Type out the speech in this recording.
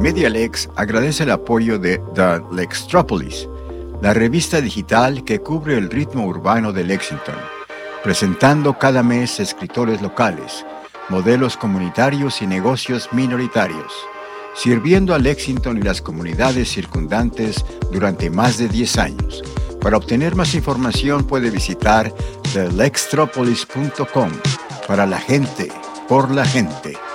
MediaLex agradece el apoyo de The Lextropolis, la revista digital que cubre el ritmo urbano de Lexington, presentando cada mes escritores locales, modelos comunitarios y negocios minoritarios, sirviendo a Lexington y las comunidades circundantes durante más de 10 años. Para obtener más información puede visitar thelextropolis.com. Para la gente, por la gente.